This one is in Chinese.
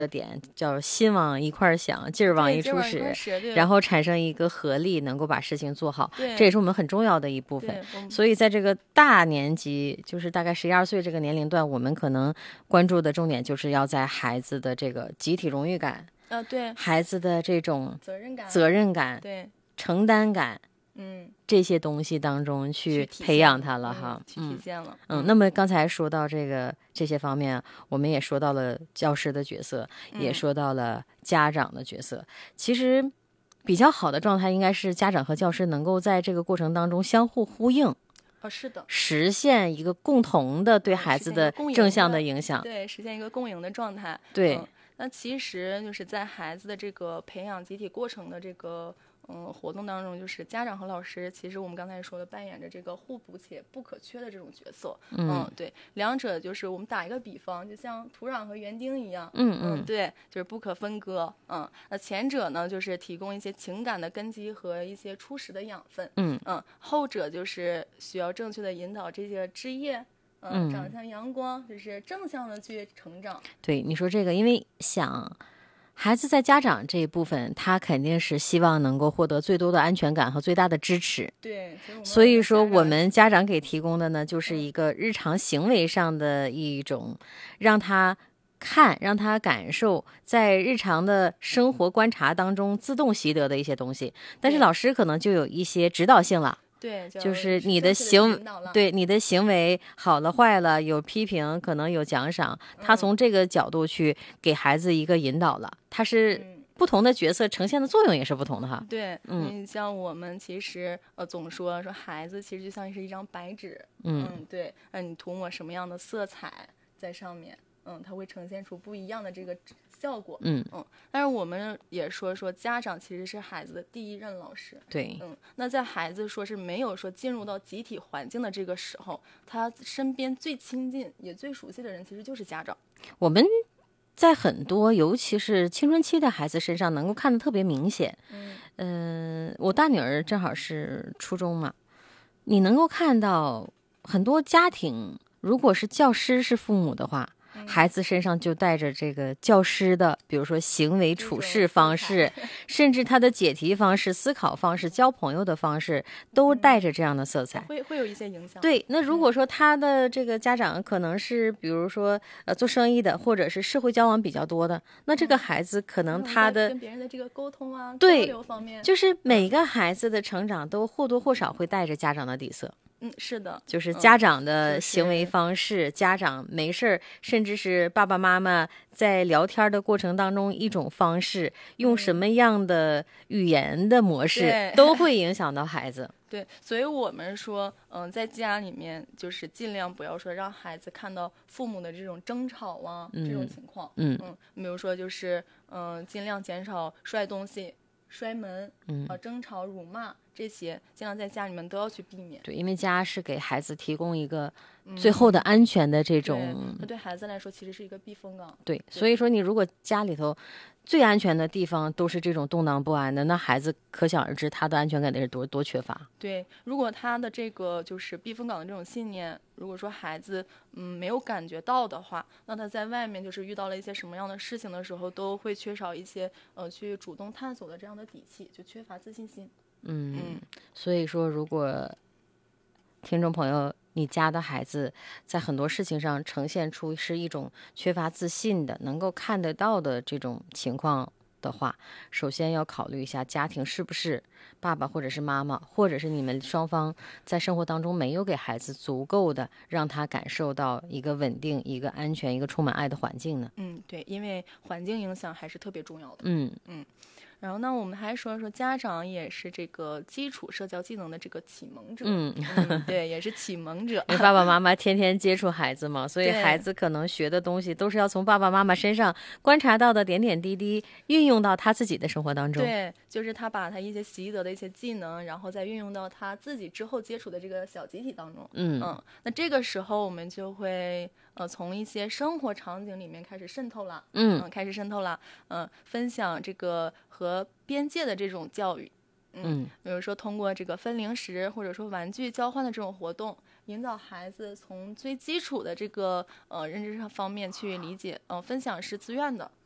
的点叫心往一块想，劲儿往一处使，然后产生一个合力，能够把事情做好。这也是我们很重要的一部分。所以在这个大年级，就是大概11、12岁这个年龄段，我们可能关注的重点就是要在孩子的这个集体荣誉感， 对， 孩子的这种责任感， 对，承担感。这些东西当中去培养他了哈， 去体现了。 那么刚才说到这些方面，我们也说到了教师的角色，也说到了家长的角色。其实比较好的状态应该是家长和教师能够在这个过程当中相互呼应。 是的， 实现一个共同的对孩子的正向的影响。 对，实现一个共赢的状态。 对， 那其实就是在孩子的这个培养集体过程的这个活动当中，就是家长和老师，其实我们刚才说的扮演着这个互补且不可缺的这种角色。对，两者就是我们打一个比方，就像土壤和园丁一样。对，就是不可分割。那前者呢，就是提供一些情感的根基和一些初始的养分。后者就是需要正确的引导这些枝叶。长向阳光，就是正向的去成长。 对，你说这个，因为想孩子在家长这一部分，他肯定是希望能够获得最多的安全感和最大的支持。 对， 所以说我们家长给提供的呢，就是一个日常行为上的一种，让他看、让他感受，在日常的生活观察当中自动习得的一些东西。但是老师可能就有一些指导性了。 对， 就是你的行为好了坏了，有批评，可能有奖赏，他从这个角度去给孩子一个引导了。他是不同的角色呈现的作用也是不同的哈。 对，像我们其实总说孩子其实就像是一张白纸。对，你涂抹什么样的色彩在上面，它会呈现出不一样的这个效果。但是我们也说家长其实是孩子的第一任老师。 对， 那在孩子说是没有说进入到集体环境的这个时候，他身边最亲近也最熟悉的人其实就是家长。 我们在很多尤其是青春期的孩子身上能够看得特别明显。我大女儿正好是初中嘛，你能够看到很多家庭，如果是教师是父母的话，孩子身上就带着这个教师的，比如说行为处事方式，甚至他的解题方式、思考方式、交朋友的方式，都带着这样的色彩， 会有一些影响。 对，那如果说他的这个家长可能是比如说做生意的，或者是社会交往比较多的，那这个孩子可能他的跟别人的这个沟通啊、 交流方面， 就是每个孩子的成长都或多或少会带着家长的底色。 是的， 就是家长的行为方式，家长没事儿，甚至是爸爸妈妈在聊天的过程当中一种方式，用什么样的语言的模式，都会影响到孩子。 对，所以我们说，在家里面就是尽量不要说让孩子看到父母的这种争吵啊，这种情况。比如说就是尽量减少摔东西、摔门，争吵、辱骂。这些尽量在家里面都要去避免。 对，因为家是给孩子提供一个最后的安全的这种， 对孩子来说其实是一个避风港。 对，所以说你如果家里头最安全的地方都是这种动荡不安的，那孩子可想而知他的安全感得是多缺乏。 对，如果他的这个就是避风港的这种信念，如果说孩子没有感觉到的话，那他在外面就是遇到了一些什么样的事情的时候，都会缺少一些去主动探索的这样的底气，就缺乏自信心。 所以说如果听众朋友你家的孩子在很多事情上呈现出是一种缺乏自信的，能够看得到的这种情况的话，首先要考虑一下家庭是不是爸爸或者是妈妈，或者是你们双方在生活当中没有给孩子足够的让他感受到一个稳定、一个安全、一个充满爱的环境呢？ 对，因为环境影响还是特别重要的。然后呢，我们还说家长也是这个基础社交技能的这个启蒙者。对，也是启蒙者。 因为爸爸妈妈天天接触孩子嘛，所以孩子可能学的东西都是要从爸爸妈妈身上观察到的点点滴滴，运用到他自己的生活当中。 对，就是他把他一些习得的一些技能，然后再运用到他自己之后接触的这个小集体当中。那这个时候我们就会从一些生活场景里面开始渗透了。分享这个和边界的这种教育。比如说通过这个分零食或者说玩具交换的这种活动，引导孩子从最基础的这个认知上方面去理解，分享是自愿的。